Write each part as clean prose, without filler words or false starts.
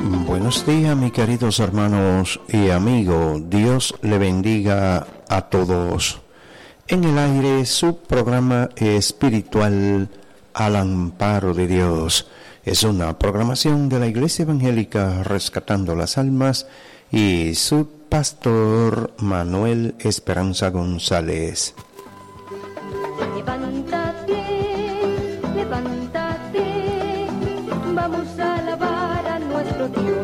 Buenos días, mis queridos hermanos y amigos. Dios le bendiga a todos. En el aire, su programa espiritual Al Amparo de Dios. Es una programación de la Iglesia Evangélica Rescatando las Almas y su pastor Manuel Esperanza González. Levántate, vamos a alabar a nuestro Dios.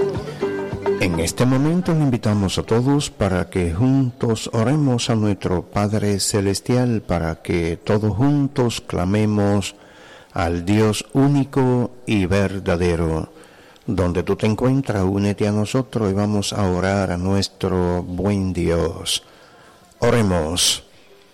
En este momento le invitamos a todos para que juntos oremos a nuestro Padre Celestial, para que todos juntos clamemos al Dios único y verdadero. Donde tú te encuentras, únete a nosotros y vamos a orar a nuestro buen Dios. Oremos.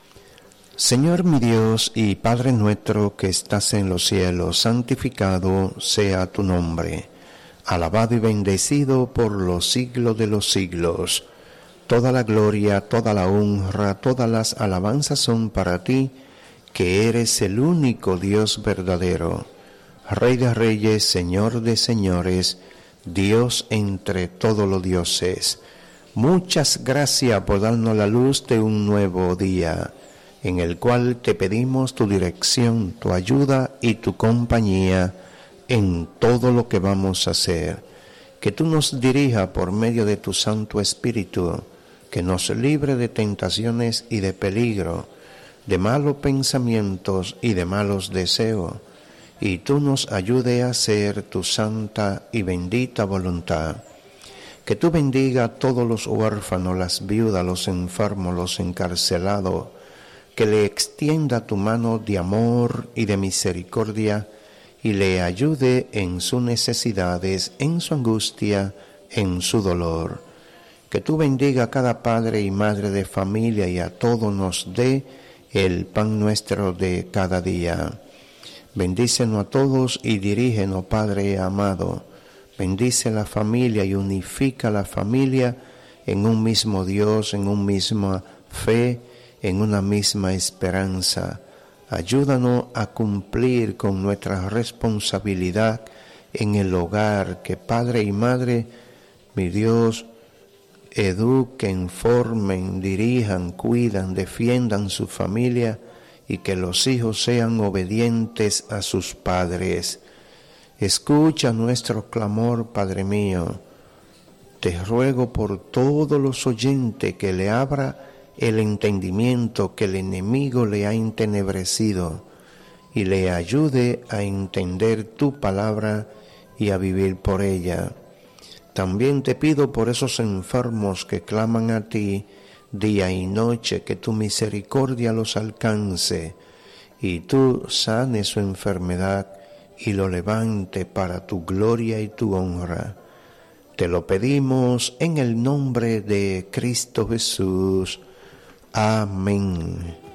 Señor mi Dios y Padre nuestro que estás en los cielos, santificado sea tu nombre. Alabado y bendecido por los siglos de los siglos. Toda la gloria, toda la honra, todas las alabanzas son para ti, que eres el único Dios verdadero. Rey de reyes, Señor de señores, Dios entre todos los dioses. Muchas gracias por darnos la luz de un nuevo día, en el cual te pedimos tu dirección, tu ayuda y tu compañía en todo lo que vamos a hacer. Que tú nos dirijas por medio de tu Santo Espíritu, que nos libre de tentaciones y de peligro, de malos pensamientos y de malos deseos, y tú nos ayude a hacer tu santa y bendita voluntad. Que tú bendiga a todos los huérfanos, las viudas, los enfermos, los encarcelados, que le extienda tu mano de amor y de misericordia y le ayude en sus necesidades, en su angustia, en su dolor. Que tú bendiga a cada padre y madre de familia y a todos nos dé el pan nuestro de cada día. Bendícenos a todos y dirígenos, Padre amado. Bendice la familia y unifica la familia en un mismo Dios, en una misma fe, en una misma esperanza. Ayúdanos a cumplir con nuestra responsabilidad en el hogar, que padre y madre, mi Dios, eduquen, formen, dirijan, cuidan, defiendan su familia y que los hijos sean obedientes a sus padres. Escucha nuestro clamor, Padre mío. Te ruego por todos los oyentes que le abra el entendimiento que el enemigo le ha entenebrecido y le ayude a entender tu palabra y a vivir por ella. También te pido por esos enfermos que claman a ti día y noche, que tu misericordia los alcance y tú sanes su enfermedad y lo levante para tu gloria y tu honra. Te lo pedimos en el nombre de Cristo Jesús. Amén.